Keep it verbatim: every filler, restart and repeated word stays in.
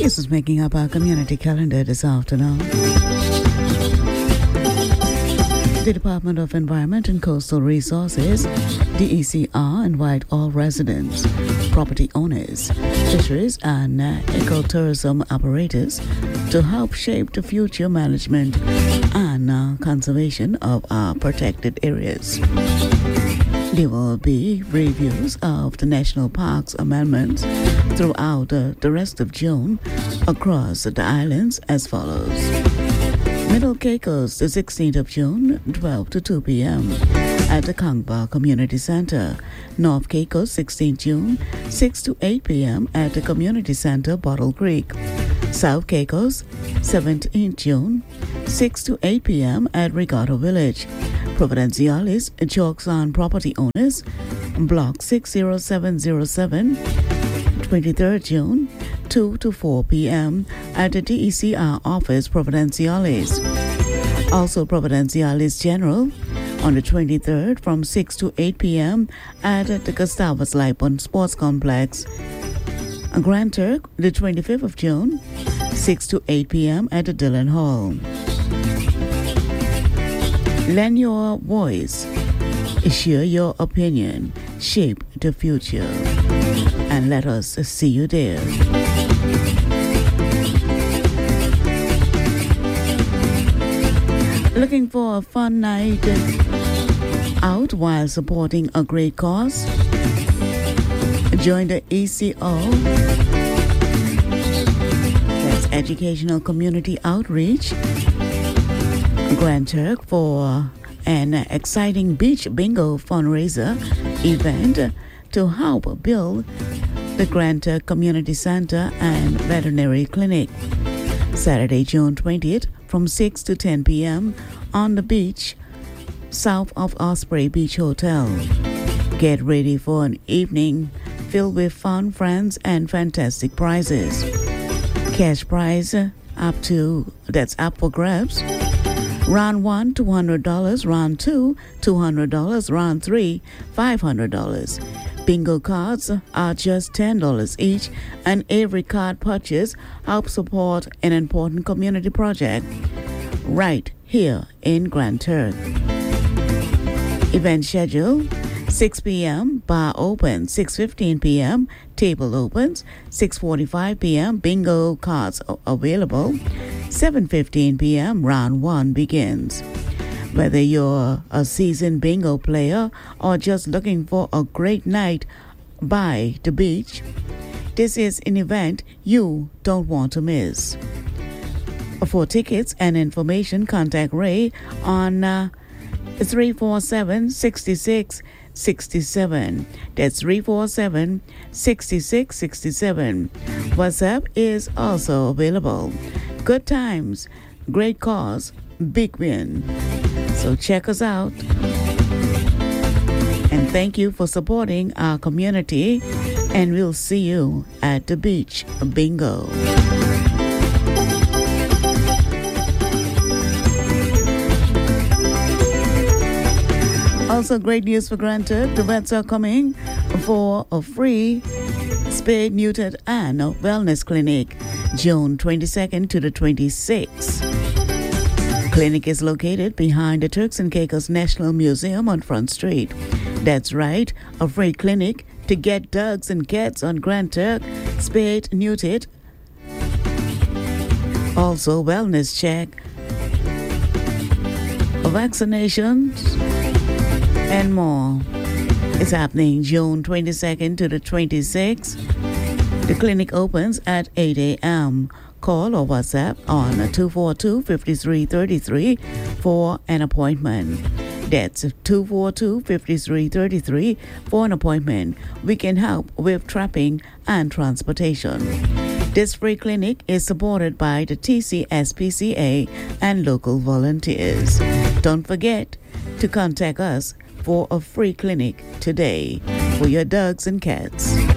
This is making up our community calendar this afternoon. The Department of Environment and Coastal Resources, D E C R, invite all residents, property owners, fisheries and uh, ecotourism operators to help shape the future management and uh, conservation of our protected areas. There will be reviews of the national parks amendments throughout uh, the rest of June across the islands as follows. Middle Caicos, the sixteenth of June, twelve to two p.m. at the Kangba Community Center. North Caicos, sixteenth of June, six to eight p.m. at the Community Center, Bottle Creek. South Caicos, seventeenth of June, six to eight p.m. at Regatta Village. Providenciales, Chalks on property owners, Block six zero seven zero seven, twenty-third of June, two to four p.m. at the D E C R office, Providenciales. Also, Providenciales General on the twenty-third from six to eight p.m. at the Gustavus Lipon Sports Complex. Grand Turk, the twenty-fifth of June, six to eight p.m. at the Dillon Hall. Lend your voice, share your opinion, shape the future, and let us see you there. Looking for a fun night out while supporting a great cause? Join the E C O, that's Educational Community Outreach, Grand Turk, for an exciting beach bingo fundraiser event to help build the Grand Turk Community Center and Veterinary Clinic. Saturday, June twentieth from six to ten p.m. on the beach south of Osprey Beach Hotel. Get ready for an evening filled with fun, friends, and fantastic prizes. Cash prize up to, that's up for grabs. Round one, two hundred dollars. Round two, two hundred dollars. Round three, five hundred dollars. Bingo cards are just ten dollars each, and every card purchase helps support an important community project right here in Grand Turk. Event schedule: six p.m. bar open, six fifteen p.m. table opens, six forty-five p.m. bingo cards available, seven fifteen p.m. round one begins. Whether you're a seasoned bingo player or just looking for a great night by the beach, this is an event you don't want to miss. For tickets and information, contact Ray on uh, three four seven, six six six seven. That's three four seven, six six six seven. WhatsApp is also available. Good times, great cause, big win. So check us out. And thank you for supporting our community. And we'll see you at the beach bingo. Also, great news for Grand Turk. The vets are coming for a free spayed, neutered, and wellness clinic, June twenty-second to the twenty-sixth. Clinic is located behind the Turks and Caicos National Museum on Front Street. That's right, a free clinic to get dogs and cats on Grand Turk, spayed, neutered, also wellness check, vaccinations, and more. It's happening June twenty-second to the twenty-sixth. The clinic opens at eight a.m. Call or WhatsApp on two four two, five three three three for an appointment. That's two four two, five three three three for an appointment. We can help with trapping and transportation. This free clinic is supported by the T C S P C A and local volunteers. Don't forget to contact us for a free clinic today for your dogs and cats.